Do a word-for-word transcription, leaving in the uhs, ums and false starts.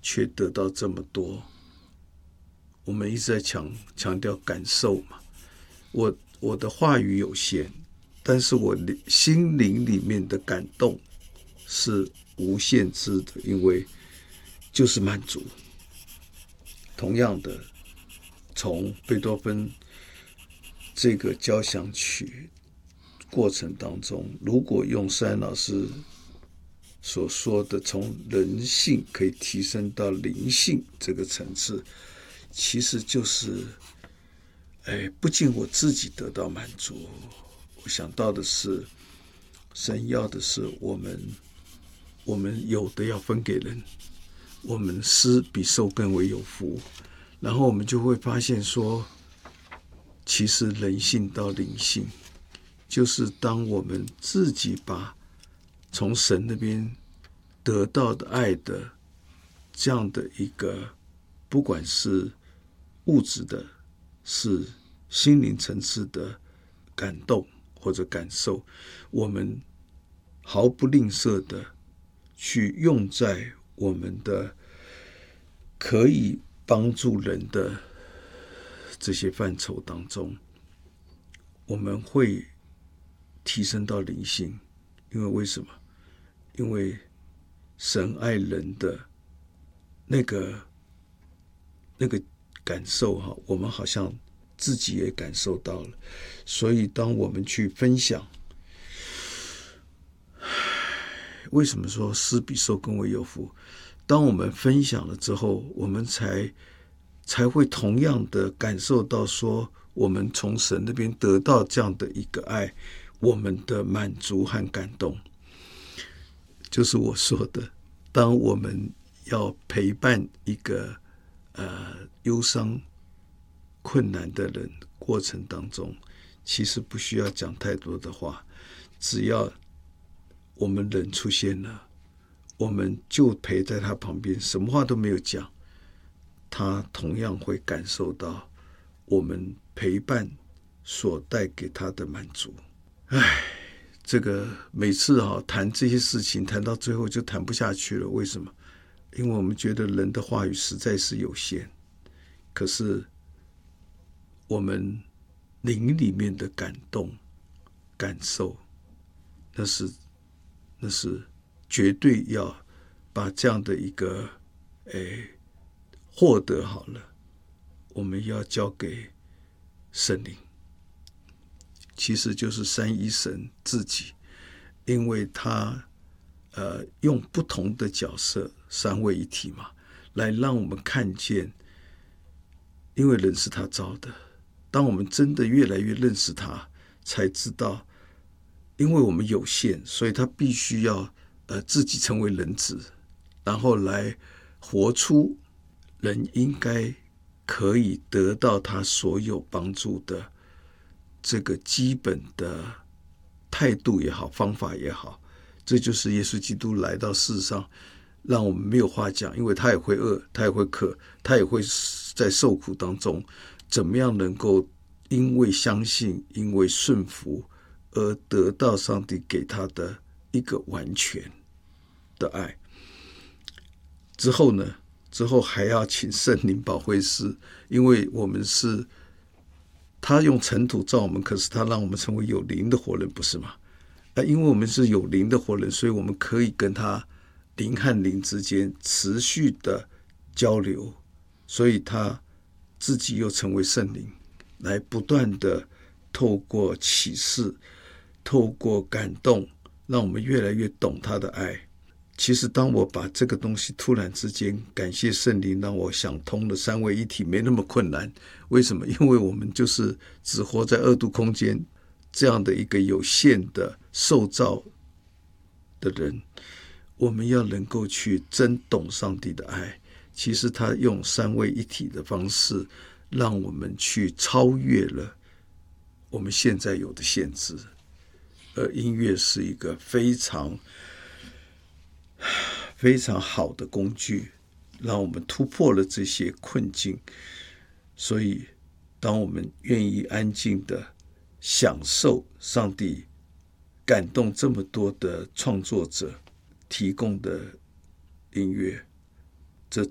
却得到这么多。我们一直在强强调感受嘛，我我的话语有限，但是我心灵里面的感动是无限制的，因为就是满足。同样的，从贝多芬这个交响曲过程当中，如果用施安老师所说的从人性可以提升到灵性这个层次，其实就是哎，不仅我自己得到满足，我想到的是神要的是我们我们有的要分给人，我们施比受更为有福。然后我们就会发现说，其实人性到灵性，就是当我们自己把从神那边得到的爱的这样的一个，不管是物质的，是心灵层次的感动或者感受，我们毫不吝啬的去用在我们的可以帮助人的这些范畴当中，我们会提升到灵性。因为为什么？因为神爱人的那个那个感受哈，我们好像自己也感受到了。所以当我们去分享，为什么说施比受更为有福？当我们分享了之后，我们才才会同样的感受到说，我们从神那边得到这样的一个爱，我们的满足和感动。就是我说的，当我们要陪伴一个呃忧伤困难的人过程当中，其实不需要讲太多的话，只要我们人出现了，我们就陪在他旁边，什么话都没有讲，他同样会感受到我们陪伴所带给他的满足。唉，这个每次啊谈这些事情，谈到最后就谈不下去了。为什么？因为我们觉得人的话语实在是有限，可是我们灵里面的感动、感受，那是那是绝对要把这样的一个诶获得好了，我们要交给圣灵，其实就是三一神自己，因为他呃用不同的角色三位一体嘛，来让我们看见，因为人是他造的，当我们真的越来越认识他，才知道，因为我们有限，所以他必须要呃自己成为人子，然后来活出人应该可以得到他所有帮助的这个基本的态度也好，方法也好。这就是耶稣基督来到世上，让我们没有话讲，因为他也会饿，他也会渴，他也会在受苦当中，怎么样能够因为相信，因为顺服而得到上帝给他的一个完全的爱。之后呢，之后还要请圣灵保惠师，因为我们是他用尘土造我们，可是他让我们成为有灵的活人，不是吗？啊，因为我们是有灵的活人，所以我们可以跟他灵和灵之间持续的交流，所以他自己又成为圣灵，来不断的透过启示，透过感动，让我们越来越懂他的爱。其实当我把这个东西突然之间感谢圣灵让我想通了，三位一体没那么困难。为什么？因为我们就是只活在二度空间这样的一个有限的受造的人，我们要能够去真懂上帝的爱。其实他用三位一体的方式让我们去超越了我们现在有的限制，而音乐是一个非常非常好的工具，让我们突破了这些困境。所以当我们愿意安静的享受上帝感动这么多的创作者提供的音乐，